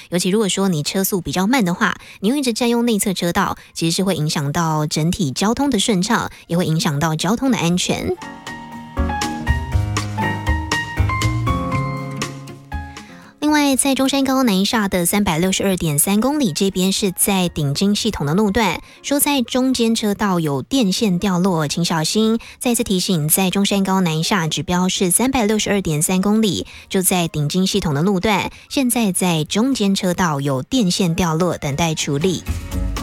尤其如果说你车速比较慢的话，你又一直占用内侧车道，其实是会影响到整体交通的顺畅，也会影响到交通的安全。另外，在中山高南下的362.3公里这边是在顶金系统的路段，说在中间车道有电线掉落，请小心。再次提醒，在中山高南下指标是362.3公里，就在顶金系统的路段，现在在中间车道有电线掉落，等待处理。